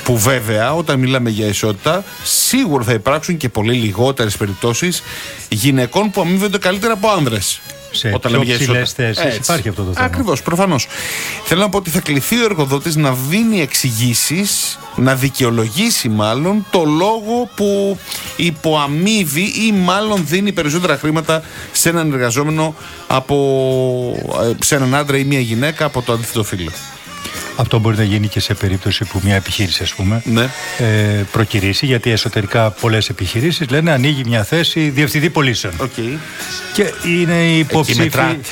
Που βέβαια όταν μιλάμε για ισότητα, σίγουρα θα υπάρξουν και πολύ λιγότερες περιπτώσεις γυναικών που αμείβονται καλύτερα από άνδρες. Σε πιο ψηλές θέσεις υπάρχει αυτό το θέμα. Ακριβώς, προφανώς. Θέλω να πω ότι θα κληθεί ο εργοδότης να δίνει εξηγήσεις, να δικαιολογήσει μάλλον το λόγο που υποαμείβει ή μάλλον δίνει περισσότερα χρήματα σε έναν εργαζόμενο σε έναν άντρα ή μια γυναίκα από το αντίθετο φύλο. Αυτό μπορεί να γίνει και σε περίπτωση που μια επιχείρηση, ας πούμε, προκυρήσει, γιατί εσωτερικά πολλές επιχειρήσεις λένε ανοίγει μια θέση διευθυντή πωλήσεων. Okay. Και είναι υποψήφοι.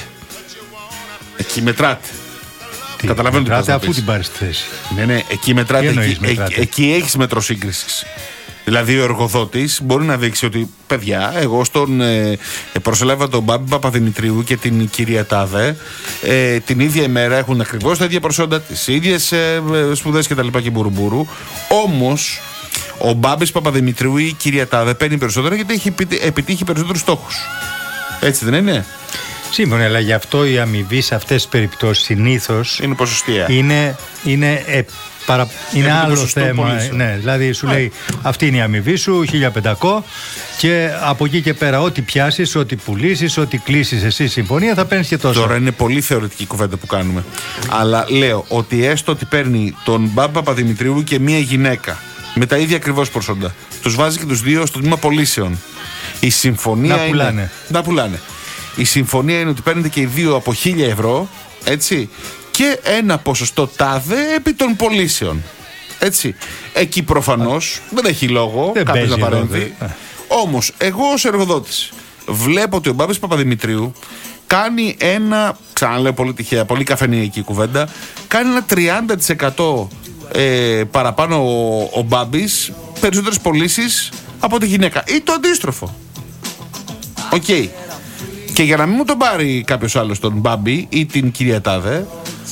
Εκεί μετράτε. Καταλαβαίνω τι πας να πεις. Αφού την πάρεις τη θέση. Ναι, εκεί μετράτε. Εκεί έχεις μέτρο σύγκρισης. Δηλαδή ο εργοδότης μπορεί να δείξει ότι παιδιά, εγώ προσέλαβα τον Μπάμπη Παπαδημητρίου και την κυρία Τάδε την ίδια ημέρα, έχουν ακριβώς τα ίδια προσόντα, τις ίδιες σπουδές κτλ. Και μπουρουμπουρου. Όμως ο Μπάμπης Παπαδημητρίου ή η κυρία Τάδε παίρνει περισσότερα γιατί έχει επιτύχει περισσότερους στόχους. Έτσι δεν είναι? Σύμφωνα, αλλά γι' αυτό η αμοιβή σε αυτές τις περιπτώσεις συνήθως είναι ποσοστιαία. Είναι άλλο θέμα. Ναι, δηλαδή σου λέει αυτή είναι η αμοιβή σου, 1500, και από εκεί και πέρα ό,τι πιάσεις, ό,τι πουλήσεις, ό,τι κλείσεις εσύ συμφωνία θα παίρνεις και τόσο. Τώρα είναι πολύ θεωρητική κουβέντα που κάνουμε. Αλλά λέω ότι έστω ότι παίρνει τον Μπάμπη Παπαδημητρίου και μία γυναίκα με τα ίδια ακριβώς προσόντα, τους βάζει και τους δύο στο τμήμα πωλήσεων. Η συμφωνία να πουλάνε. Η συμφωνία είναι ότι παίρνετε και οι δύο από 1.000 ευρώ, έτσι, και ένα ποσοστό τάδε επί των πωλήσεων. Έτσι. Εκεί προφανώς δεν έχει λόγο κάποιος να παρέμβει. Όμως, εγώ ως εργοδότης βλέπω ότι ο Μπάμπης Παπαδημητρίου κάνει ένα, ξαναλέω πολύ τυχαία, πολύ καφενειακή κουβέντα, κάνει ένα 30% παραπάνω ο Μπάμπης, περισσότερες πωλήσεις από τη γυναίκα. Ή το αντίστροφο. Οκ. Και για να μην μου τον πάρει κάποιος άλλος τον Μπάμπη ή την κυρία Τάδε,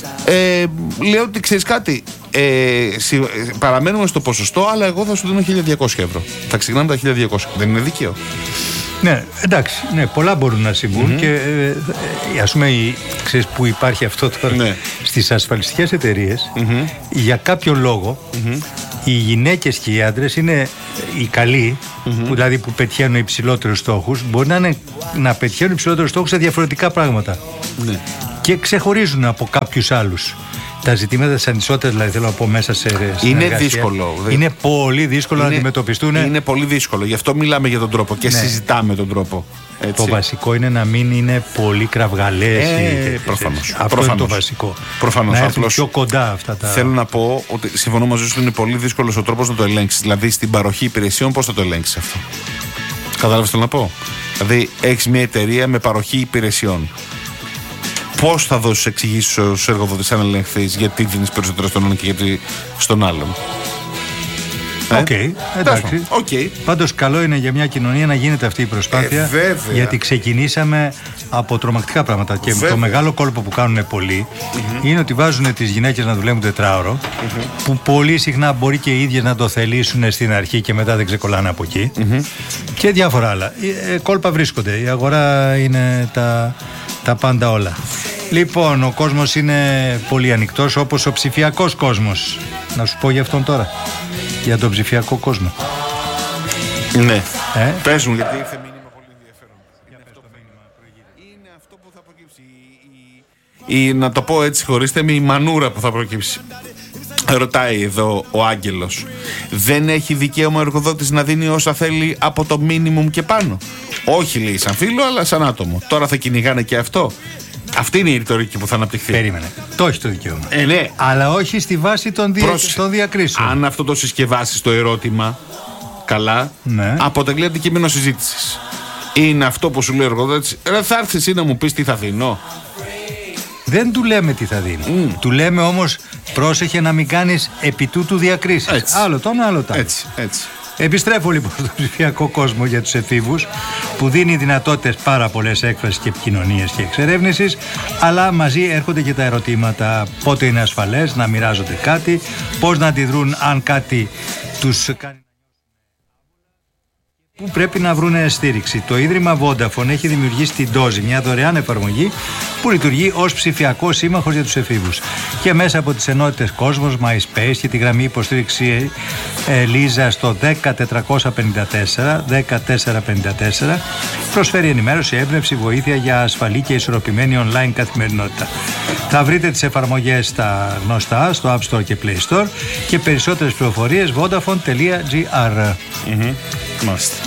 λέω ότι ξέρεις κάτι, παραμένουμε στο ποσοστό, αλλά εγώ θα σου δίνω 1.200 ευρώ. Θα ξεκινάμε τα 1.200. Δεν είναι δίκαιο? Ναι, εντάξει, ναι, πολλά μπορούν να συμβούν και ας πούμε, ξέρεις που υπάρχει αυτό τώρα, στις ασφαλιστικές εταιρείες, για κάποιο λόγο οι γυναίκες και οι άντρες είναι οι καλοί, δηλαδή που πετυχαίνουν υψηλότερους στόχους, μπορεί να πετυχαίνουν υψηλότερους στόχους σε διαφορετικά πράγματα και ξεχωρίζουν από κάποιους άλλους. Τα ζητήματα της ανισότητας, δηλαδή θέλω να πω, μέσα σε συνεργασία, είναι δύσκολο. Είναι πολύ δύσκολο να αντιμετωπιστούν. Είναι πολύ δύσκολο. Γι' αυτό μιλάμε για τον τρόπο και συζητάμε τον τρόπο. Έτσι. Το βασικό είναι να μην είναι πολύ κραυγαλές. Προφανώς. Αυτό είναι το βασικό. Προφανώς. Να έρθουν πιο κοντά αυτά τα. Θέλω να πω ότι συμφωνώ μαζί σου ότι είναι πολύ δύσκολος ο τρόπος να το ελέγξεις. Δηλαδή στην παροχή υπηρεσιών πώς θα το ελέγξεις αυτό? Κατάλαβες τι να πω? Δηλαδή έχεις μια εταιρεία με παροχή υπηρεσιών. Πώς θα δώσεις εξηγήσεις στους εργοδότες αν ελεγχθείς γιατί δίνεις περισσότερο στον έναν και γιατί στον άλλον? Εντάξει. Πάντως καλό είναι για μια κοινωνία να γίνεται αυτή η προσπάθεια, γιατί ξεκινήσαμε από τρομακτικά πράγματα και το μεγάλο κόλπο που κάνουν πολλοί είναι ότι βάζουν τις γυναίκες να δουλεύουν τετράωρο, που πολύ συχνά μπορεί και οι ίδιες να το θελήσουν στην αρχή και μετά δεν ξεκολλάνε από εκεί, και διάφορα άλλα κόλπα βρίσκονται. Η αγορά είναι τα πάντα όλα. Λοιπόν, ο κόσμος είναι πολύ ανοιχτός, όπως ο ψηφιακός κόσμος. Να σου πω για αυτόν τώρα, για τον ψηφιακό κόσμο. Ναι. Πες μου, γιατί ήρθε μήνυμα πολύ ενδιαφέρον. Είναι αυτό που θα προκύψει. Να το πω έτσι, χωρίστε με, η μανούρα που θα προκύψει. Ρωτάει εδώ ο Άγγελος, δεν έχει δικαίωμα ο εργοδότης να δίνει όσα θέλει από το minimum και πάνω? Όχι, λέει, σαν φίλο, αλλά σαν άτομο. Τώρα θα κυνηγάνε και αυτό. Αυτή είναι η ρητορική που θα αναπτυχθεί. Περίμενε. Το έχει το δικαίωμα. Ναι. Αλλά όχι στη βάση των διακρίσεων. Αν αυτό το συσκευάσεις το ερώτημα καλά, αποτελεί αντικείμενο συζήτησης. Είναι αυτό που σου λέει ο εργοδότης, θα έρθεις εσύ να μου πεις τι θα δίνω? Δεν του λέμε τι θα δίνει. Του λέμε όμως, πρόσεχε να μην κάνεις επί τούτου διακρίσεις. Έτσι. Άλλο τον, άλλο τα. Έτσι. Επιστρέφω λοιπόν στον ψηφιακό κόσμο για τους εφήβους, που δίνει δυνατότητες πάρα πολλές έκφρασεις και επικοινωνίες και εξερεύνησης, αλλά μαζί έρχονται και τα ερωτήματα. Πότε είναι ασφαλές να μοιράζονται κάτι, πώς να αντιδρούν αν κάτι τους κάνει. που πρέπει να βρουν στήριξη. Το Ίδρυμα Vodafone έχει δημιουργήσει την Dozy, μια δωρεάν εφαρμογή που λειτουργεί ως ψηφιακό σύμμαχος για τους εφήβους. Και μέσα από τις ενότητες Κόσμος, MySpace και τη γραμμή υποστήριξη Λίζα στο 10454 προσφέρει ενημέρωση, έμπνευση, βοήθεια για ασφαλή και ισορροπημένη online καθημερινότητα. Θα βρείτε τις εφαρμογές στα γνωστά, στο App Store και Play Store και περισσότερες πληροφορίες vodafone.gr. Μάλιστα.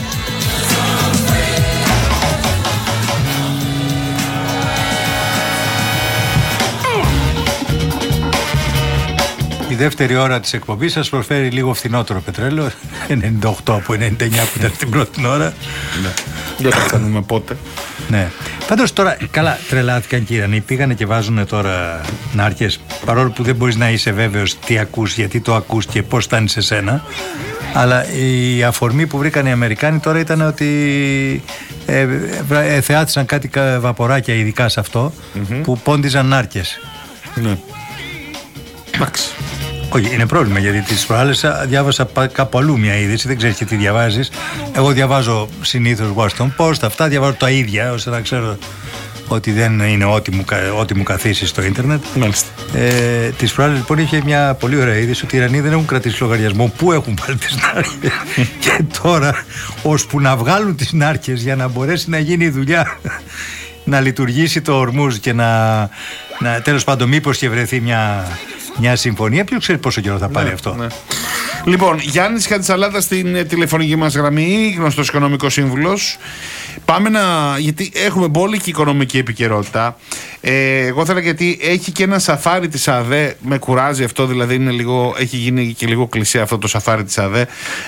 Η δεύτερη ώρα της εκπομπής σας προσφέρει λίγο φθηνότερο πετρέλαιο, 98 από 99 που ήταν την πρώτη ώρα. Ναι. Δεν θα πότε. Ναι. Πάντως τώρα, καλά, τρελάθηκαν και οι Ιρανοί. Πήγανε και βάζουν τώρα νάρκες, παρόλο που δεν μπορείς να είσαι βέβαιος τι ακούς, γιατί το ακούς και πώς φτάνει σε σένα. Αλλά η αφορμή που βρήκαν οι Αμερικάνοι τώρα ήταν ότι θεάτησαν κάτι βαποράκια ειδικά σε αυτό, που πόντιζαν νάρκες. Ναι. Εντάξει. Όχι, είναι πρόβλημα, γιατί τις προάλλες διάβασα κάπου αλλού μια είδηση, δεν ξέρεις και τι διαβάζεις. Εγώ διαβάζω συνήθως Washington Post, αυτά διαβάζω τα ίδια, ώστε να ξέρω ότι δεν είναι ό,τι μου καθίσει στο ίντερνετ. Μάλιστα. Τις προάλλες λοιπόν είχε μια πολύ ωραία είδηση ότι οι Ιρανοί δεν έχουν κρατήσει λογαριασμό πού έχουν βάλει τις νάρκες. Και τώρα, ώσπου να βγάλουν τις νάρκες για να μπορέσει να γίνει η δουλειά, να λειτουργήσει το Ορμούζ και να τέλος πάντων, μήπως και βρεθεί μια συμφωνία, ποιος ξέρει πόσο καιρό θα πάρει αυτό. Ναι. Λοιπόν, Γιάννης Χατζησαλάτα στην τηλεφωνική μας γραμμή, γνωστός οικονομικός σύμβουλος. Πάμε γιατί έχουμε μπόλικη οικονομική επικαιρότητα. Εγώ θέλω, γιατί έχει και ένα σαφάρι της ΑΔΕ, με κουράζει αυτό, δηλαδή έχει γίνει και λίγο κλισέ αυτό το σαφάρι της ΑΔΕ,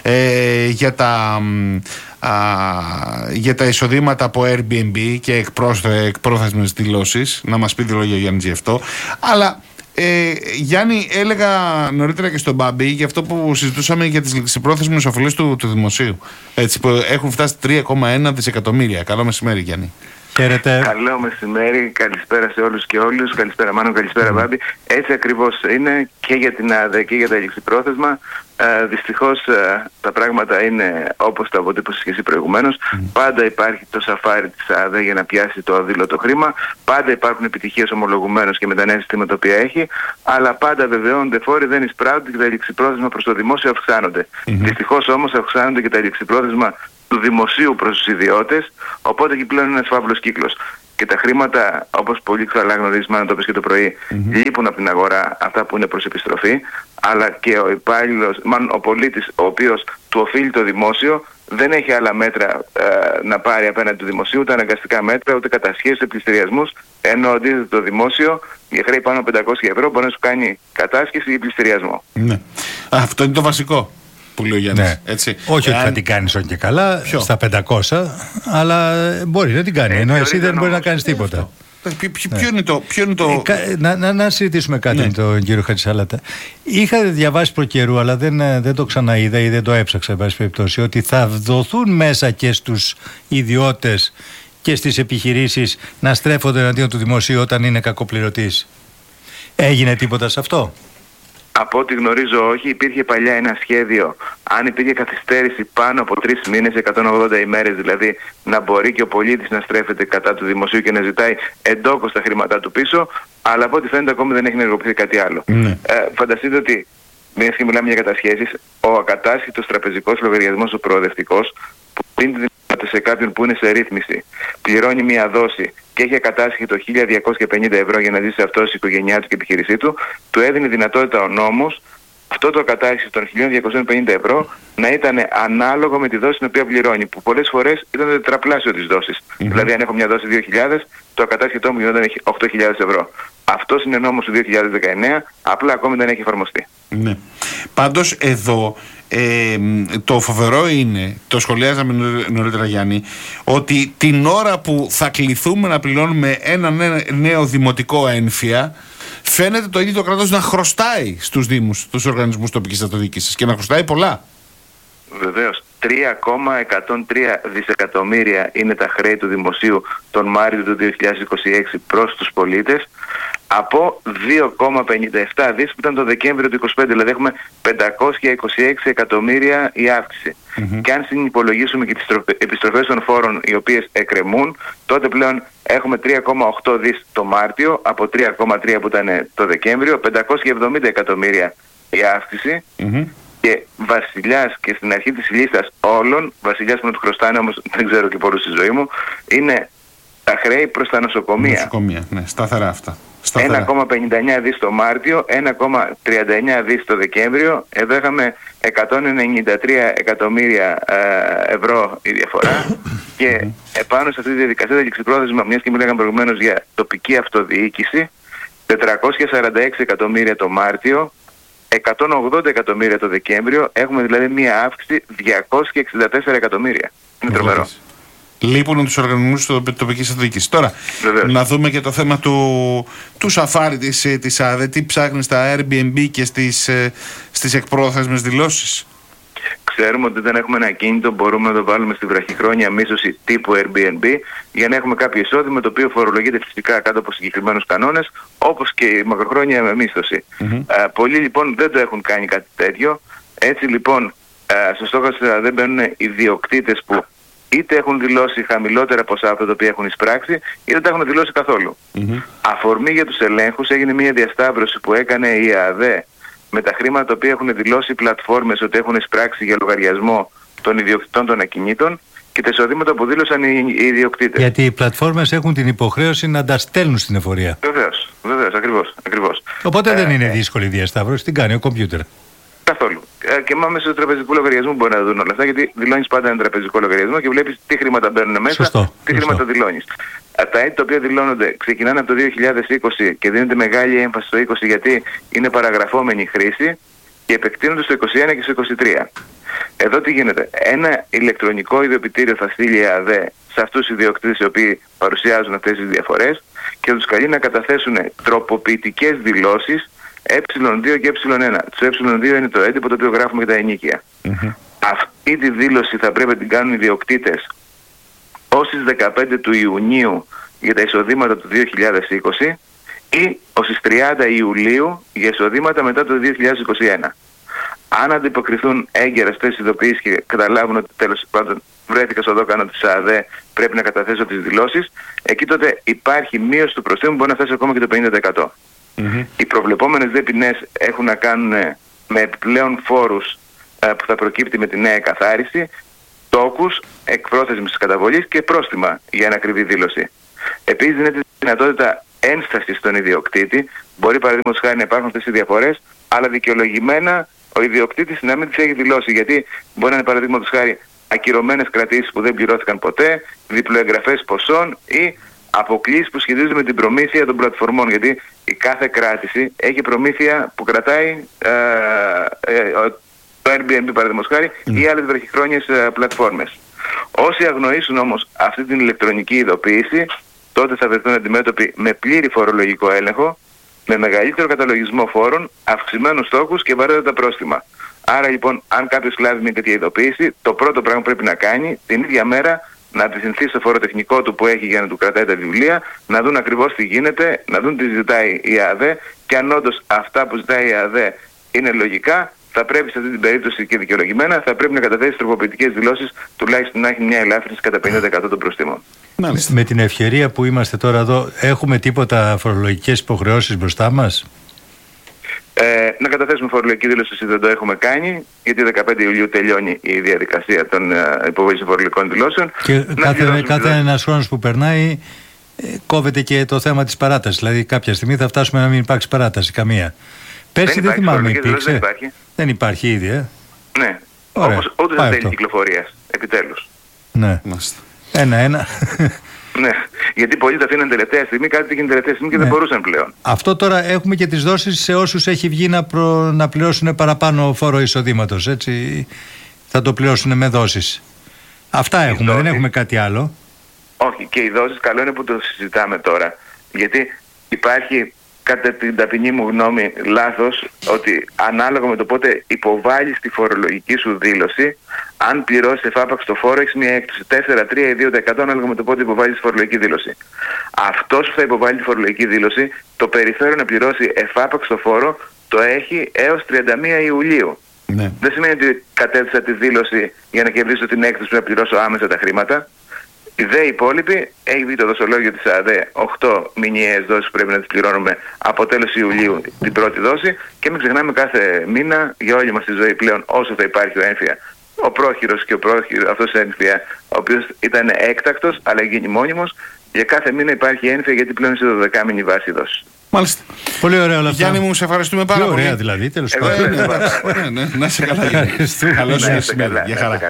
για τα εισοδήματα από Airbnb και εκπρόθεσμες δηλώσεις. Να μας πει δύο λόγια ο Γιάννης γι' αυτό. Αλλά Γιάννη, έλεγα νωρίτερα και στον Μπάμπη για αυτό που συζητούσαμε για τις ληξιπρόθεσμες οφειλές του δημοσίου. Έτσι, που έχουν φτάσει 3,1 δισεκατομμύρια. Καλό μεσημέρι, Γιάννη. Χαίρετε. Καλό μεσημέρι, καλησπέρα σε όλους και όλους. Καλησπέρα Μάνο, καλησπέρα Μπάμπη. Έτσι ακριβώς είναι και για την ΑΔΕ και για τα ληξιπρόθεσμα. Δυστυχώς τα πράγματα είναι όπως το αποτύπωσες και εσύ προηγουμένως. Πάντα υπάρχει το σαφάρι της ΑΔΕ για να πιάσει το αδήλωτο χρήμα. Πάντα υπάρχουν επιτυχίες ομολογουμένως και με τα νέα συστήματα τα οποία έχει. Αλλά πάντα βεβαιώνονται φόροι, δεν εισπράττονται και τα ληξιπρόθεσμα προς το δημόσιο αυξάνονται. Δυστυχώς όμως αυξάνονται και τα ληξιπρόθεσμα του δημοσίου προς τους ιδιώτες, οπότε εκεί πλέον είναι ένας φαύλος κύκλος. Και τα χρήματα, όπως πολύ καλά γνωρίζεις, μάλλον το είπες και το πρωί, λείπουν από την αγορά, αυτά που είναι προς επιστροφή, αλλά και ο υπάλληλος, μάλλον ο πολίτης, ο οποίος του οφείλει το δημόσιο, δεν έχει άλλα μέτρα να πάρει απέναντι του δημοσίου, ούτε αναγκαστικά μέτρα, ούτε κατασχέσεις, ούτε πληστηριασμούς, ενώ αντίθετα το δημόσιο για χρέη πάνω από 500 ευρώ μπορεί να σου κάνει κατάσχεση ή πληστηριασμό. Ναι. Αυτό είναι το βασικό που λέει ο Γιάννης. Ναι. Έτσι. Όχι ότι θα την κάνεις όχι και καλά στα 500, αλλά μπορεί να την κάνει, ενώ εσύ δεν μπορεί να κάνεις τίποτα. Ποιο είναι το... Να συζητήσουμε κάτι με τον κύριο Χατζησαλάτα. Είχα διαβάσει προκαιρού, αλλά δεν το ξαναείδα ή δεν το έψαξα, εν πάση περιπτώσει, ότι θα δοθούν μέσα και στους ιδιώτες και στις επιχειρήσεις να στρέφονται εναντίον του δημοσίου όταν είναι κακοπληρωτής. Έγινε τίποτα σε αυτό? Από ό,τι γνωρίζω όχι. Υπήρχε παλιά ένα σχέδιο, αν υπήρχε καθυστέρηση πάνω από 3 μήνες, 180 ημέρες δηλαδή, να μπορεί και ο πολίτης να στρέφεται κατά του δημοσίου και να ζητάει εντόκως τα χρήματά του πίσω, αλλά από ό,τι φαίνεται ακόμη δεν έχει ενεργοποιηθεί κάτι άλλο. Φανταστείτε ότι, μιας και μιλάμε για κατασχέσεις, ο ακατάσχητος τραπεζικός λογαριασμός, ο προοδευτικός, που δίνει τη δυνατότητα σε κάποιον που είναι σε ρύθμιση, πληρώνει μία δόση και έχει ακατάσχητο 1.250 ευρώ για να ζήσει αυτός, η οικογένειά του και η επιχείρησή του, του έδινε δυνατότητα ο νόμος αυτό το ακατάσχητο των 1.250 ευρώ να ήταν ανάλογο με τη δόση την οποία πληρώνει, που πολλές φορές ήταν τετραπλάσιο της δόσης. Δηλαδή, αν έχω μια δόση 2.000, το ακατάσχητό μου γινόταν 8.000 ευρώ. Αυτός είναι νόμος του 2019, απλά ακόμη δεν έχει εφαρμοστεί. Ναι. Πάντως εδώ το φοβερό είναι, το σχολιάζαμε νωρίτερα Γιάννη, ότι την ώρα που θα κληθούμε να πληρώνουμε ένα νέο δημοτικό ένφια, φαίνεται το ίδιο το κράτος να χρωστάει στους δήμους, στους οργανισμούς τοπικής αυτοδιοίκησης, και να χρωστάει πολλά. Βεβαίως. 3,103 δισεκατομμύρια είναι τα χρέη του δημοσίου τον Μάρτιο του 2026 προς τους πολίτες. από 2,57 δις που ήταν το Δεκέμβριο του 2025, δηλαδή έχουμε 526 εκατομμύρια η αύξηση. Και αν συνυπολογίσουμε και τις επιστροφές των φόρων οι οποίες εκκρεμούν, τότε πλέον έχουμε 3,8 δις το Μάρτιο από 3,3 που ήταν το Δεκέμβριο, 570 εκατομμύρια η αύξηση. Και βασιλιάς, και στην αρχή της λίστας όλων, βασιλιάς που να του χρωστάνε, όμως δεν ξέρω και πολλούς στη ζωή μου, είναι τα χρέη προς τα νοσοκομεία. Νοσοκομεία, ναι, σταθερά αυτά. 1,59 δις το Μάρτιο, 1,39 δις το Δεκέμβριο. Εδώ είχαμε 193 εκατομμύρια ευρώ η διαφορά. Και επάνω σε αυτή τη διαδικασία θα ληξιπρόθεσμα, μιας και μιλάγαμε προηγουμένως για τοπική αυτοδιοίκηση, 446 εκατομμύρια το Μάρτιο, 180 εκατομμύρια το Δεκέμβριο. Έχουμε δηλαδή μία αύξηση 264 εκατομμύρια. Είναι τρομερό. Λείπουν τους οργανισμούς της τοπικής αυτοδιοίκησης. Τώρα, να δούμε και το θέμα του σαφάρι της ΑΔΕ. Τι ψάχνει στα Airbnb και στις εκπρόθεσμες δηλώσεις? Ξέρουμε ότι δεν έχουμε ένα κίνητο, μπορούμε να το βάλουμε στη βραχυχρόνια μίσθωση τύπου Airbnb για να έχουμε κάποιο εισόδημα το οποίο φορολογείται φυσικά κάτω από συγκεκριμένους κανόνες, όπως και η μακροχρόνια μίσθωση. Πολλοί λοιπόν δεν το έχουν κάνει κάτι τέτοιο. Έτσι λοιπόν στο στόχο δεν μπαίνουν ιδιοκτήτες που είτε έχουν δηλώσει χαμηλότερα ποσά από τα οποία έχουν εισπράξει, είτε δεν τα έχουν δηλώσει καθόλου. Αφορμή για τους ελέγχους έγινε μια διασταύρωση που έκανε η ΑΔΕ με τα χρήματα τα οποία έχουν δηλώσει οι πλατφόρμες ότι έχουν εισπράξει για λογαριασμό των ιδιοκτητών των ακινήτων και τα εισοδήματα που δήλωσαν οι ιδιοκτήτες. Γιατί οι πλατφόρμες έχουν την υποχρέωση να τα στέλνουν στην εφορία. Βεβαίως, ακριβώς. Οπότε δεν είναι δύσκολη η διασταύρωση, την κάνει ο κομπιούτερ. Καθόλου. Και μα μέσω του τραπεζικού λογαριασμού μπορεί να δουν όλα αυτά, γιατί δηλώνεις πάντα ένα τραπεζικό λογαριασμό και βλέπεις τι χρήματα μπαίνουν μέσα, τι χρήματα δηλώνεις. Τα έτη τα οποία δηλώνονται ξεκινάνε από το 2020 και δίνεται μεγάλη έμφαση στο 20 γιατί είναι παραγραφόμενη χρήση και επεκτείνονται στο 21 και στο 23. Εδώ τι γίνεται? Ένα ηλεκτρονικό ιδιοποιητήριο θα στείλει η ΑΔΕ σε αυτούς τους ιδιοκτήτες οι οποίοι παρουσιάζουν αυτές τις διαφορές και θα τους καλεί να καταθέσουν τροποποιητικές δηλώσεις ε2 και ε1. Το ε2 είναι το έντυπο το οποίο γράφουμε για τα ενοίκια. Αυτή τη δήλωση θα πρέπει να την κάνουν οι ιδιοκτήτες ως τις 15 του Ιουνίου για τα εισοδήματα του 2020 ή ως τις 30 Ιουλίου για εισοδήματα μετά το 2021. Αν αντιποκριθούν έγκαιρα στις ειδοποιήσεις και καταλάβουν ότι τέλος πάντων βρέθηκα στο δόκανο της ΑΔΕ, πρέπει να καταθέσω τις δηλώσεις, εκεί τότε υπάρχει μείωση του προστίμου που μπορεί να φτάσει ακόμα και το 50%. Οι προβλεπόμενες δε ποινές έχουν να κάνουν με επιπλέον φόρους που θα προκύπτει με τη νέα εκαθάριση, τόκους, εκπρόθεσμης καταβολής και πρόστιμα για ένα ακριβή δήλωση. Επίσης δίνεται τη δυνατότητα ένστασης στον ιδιοκτήτη. Μπορεί παραδείγματος χάρη να υπάρχουν αυτές οι διαφορές, αλλά δικαιολογημένα ο ιδιοκτήτης να μην τις έχει δηλώσει. Γιατί μπορεί να είναι παραδείγματος χάρη ακυρωμένες κρατήσεις που δεν πληρώθηκαν ποτέ, διπλοεγγραφές ποσών ή αποκλήσεις που σχετίζονται με την προμήθεια των πλατφορμών. Γιατί η κάθε κράτηση έχει προμήθεια που κρατάει το Airbnb παραδείγματος χάρη ή άλλες βραχυχρόνιες πλατφόρμες. Όσοι αγνοήσουν όμως αυτή την ηλεκτρονική ειδοποίηση, τότε θα βρεθούν αντιμέτωποι με πλήρη φορολογικό έλεγχο, με μεγαλύτερο καταλογισμό φόρων, αυξημένους στόχους και βαρύτατα πρόστιμα. Άρα λοιπόν, αν κάποιος λάβει μια τέτοια ειδοποίηση, το πρώτο πράγμα που πρέπει να κάνει την ίδια μέρα να απευθυνθεί στο φοροτεχνικό του που έχει για να του κρατάει τα βιβλία, να δουν ακριβώς τι γίνεται, να δουν τι ζητάει η ΑΔΕ και αν όντως αυτά που ζητάει η ΑΔΕ είναι λογικά, θα πρέπει σε αυτή την περίπτωση και δικαιολογημένα θα πρέπει να καταθέσει τροποποιητικές δηλώσεις, τουλάχιστον να έχει μια ελάφρυνση κατά 50% των προστίμων. Με την ευκαιρία που είμαστε τώρα εδώ, έχουμε τίποτα φορολογικές υποχρεώσεις μπροστά μας? Να καταθέσουμε φορολογική δήλωση, δεν το έχουμε κάνει, γιατί 15 Ιουλίου τελειώνει η διαδικασία των υποβολής φορολογικών δηλώσεων. Και κάθε ένας χρόνος που περνάει κόβεται και το θέμα της παράτασης. Δηλαδή κάποια στιγμή θα φτάσουμε να μην υπάρξει παράταση καμία. Πέρσι δεν θυμάμαι, υπήρξε. Δεν υπάρχει ήδη, Ναι. Όπως όντως δεν τέλει κυκλοφορίας, επιτέλους. Ναι. Ένα-ένα. Ναι, γιατί πολλοί τα αφήναν τελευταία στιγμή, κάτι έγινε τελευταία στιγμή και δεν μπορούσαν πλέον. Αυτό τώρα έχουμε και τις δόσεις σε όσους έχει βγει να πληρώσουν παραπάνω φόρο εισοδήματος, έτσι. Θα το πληρώσουν με δόσεις. Αυτά έχουμε, δεν έχουμε κάτι άλλο. Όχι, και οι δόσεις καλό είναι που το συζητάμε τώρα. Γιατί υπάρχει κατά την ταπεινή μου γνώμη, λάθος, ότι ανάλογα με το πότε υποβάλεις τη φορολογική σου δήλωση, αν πληρώσεις εφάπαξ το φόρο, έχεις μια έκπτωση 4, 3 ή 2% ανάλογα με το πότε υποβάλεις τη φορολογική δήλωση. Αυτός που θα υποβάλει τη φορολογική δήλωση, το περιθώριο να πληρώσει εφάπαξ το φόρο το έχει έως 31 Ιουλίου. Ναι. Δεν σημαίνει ότι κατέθεσα τη δήλωση για να κερδίσω την έκπτωση που να πληρώσω άμεσα τα χρήματα. Οι δε υπόλοιποι, έχει βγει το δοσολόγιο της ΑΔΕ, 8 μηνιαίες δόσεις που πρέπει να τις πληρώνουμε από τέλος Ιουλίου την πρώτη δόση, και μην ξεχνάμε κάθε μήνα για όλη μας τη ζωή πλέον, όσο θα υπάρχει ο έμφυα, ο πρόχειρος και ο πρόχειρος, αυτός έμφυα, ο οποίος ήταν έκτακτος αλλά γίνει μόνιμος, για κάθε μήνα υπάρχει έμφυα γιατί πλέον είναι σε 12μηνη βάση δόση. Μάλιστα. Πολύ ωραία όλα αυτά. Γιάννη μου, σε ευχαριστούμε πάρα πολύ. Ωραία δηλαδή, τέλος πάντων. Να είσαι καλά. Καλώς ήρθες. Γεια χαρά.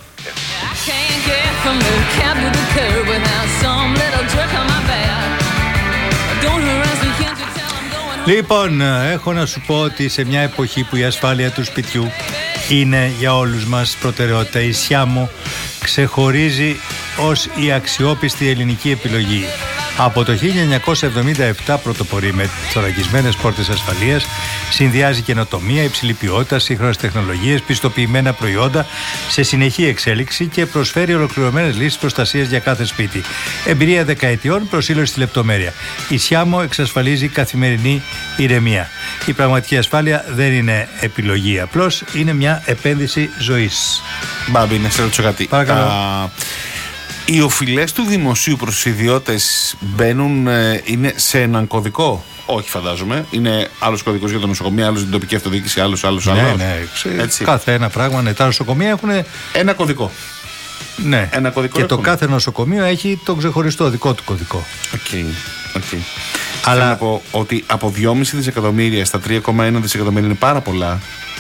Λοιπόν, έχω να σου πω ότι σε μια εποχή που η ασφάλεια του σπιτιού είναι για όλους μας προτεραιότητα, η Σιάμο ξεχωρίζει ως η αξιόπιστη ελληνική επιλογή. Από το 1977 πρωτοπορεί με θωρακισμένες πόρτες ασφαλείας, συνδυάζει καινοτομία, υψηλή ποιότητα, σύγχρονες τεχνολογίες, πιστοποιημένα προϊόντα σε συνεχή εξέλιξη και προσφέρει ολοκληρωμένες λύσεις προστασίας για κάθε σπίτι. Εμπειρία δεκαετιών, προσήλωση στη λεπτομέρεια. Η Σιάμο εξασφαλίζει καθημερινή ηρεμία. Η πραγματική ασφάλεια δεν είναι επιλογή, απλώς είναι μια επένδυση ζωής. Μπάμπη, να σε ρωτήσω κάτι. Οι οφειλές του δημοσίου προς τους ιδιώτες μπαίνουν, είναι σε έναν κωδικό? Όχι, φαντάζομαι. Είναι άλλος κωδικός για το νοσοκομείο, άλλος για την τοπική αυτοδιοίκηση, άλλος. Ναι. Κάθε ένα πράγμα. Ναι. Τα νοσοκομεία έχουν ένα κωδικό. Ναι. Ένα κωδικό και το κάθε νοσοκομείο έχει τον ξεχωριστό δικό του κωδικό. Okay. Αλλά θέλω να πω ότι από 2,5 δισεκατομμύρια στα 3,1 δισεκατομμύρια είναι πάρα πολλά.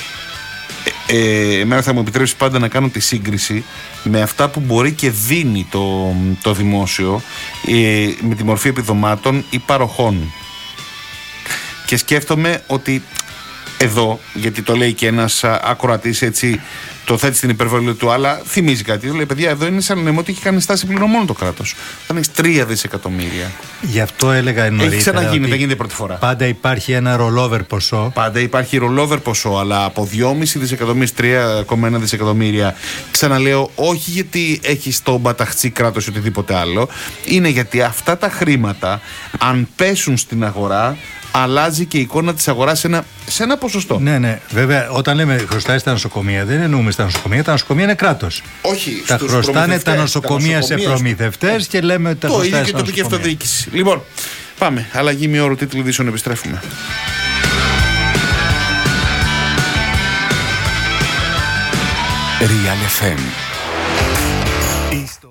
Εμένα θα μου επιτρέψει πάντα να κάνω τη σύγκριση με αυτά που μπορεί και δίνει το δημόσιο με τη μορφή επιδομάτων ή παροχών. Και σκέφτομαι ότι εδώ, γιατί το λέει και ένας ακροατής, έτσι το θέτει στην υπερβολή του, αλλά θυμίζει κάτι. Λέει, παιδιά, εδώ είναι σαν να λέμε ότι έχει κάνει στάση πληρωμών το κράτος. Θα έχει 3 δισεκατομμύρια. Γι' αυτό έλεγα νωρίτερα. Έχει ξαναγίνει, δεν γίνεται πρώτη φορά. Πάντα υπάρχει ένα rollover ποσό. Πάντα υπάρχει rollover ποσό, αλλά από 2,5 δισεκατομμύρια, 3,1 δισεκατομμύρια. Ξαναλέω, όχι γιατί έχει το μπαταχτσί κράτος ή οτιδήποτε άλλο. Είναι γιατί αυτά τα χρήματα, αν πέσουν στην αγορά, αλλάζει και η εικόνα της αγοράς σε ένα ποσοστό. Ναι. Βέβαια, όταν λέμε χρωστάει στα νοσοκομεία, δεν εννοούμε στα νοσοκομεία. Τα νοσοκομεία είναι κράτος. Όχι, τα χρωστάνε τα νοσοκομεία σε προμηθευτές και λέμε ότι τα χρωστάει στα νοσοκομεία. Το ίδιο και τοπική αυτοδιοίκηση. Λοιπόν, πάμε. Αλλαγή μειώρου, τίτλου ειδήσεων, επιστρέφουμε. Real FM.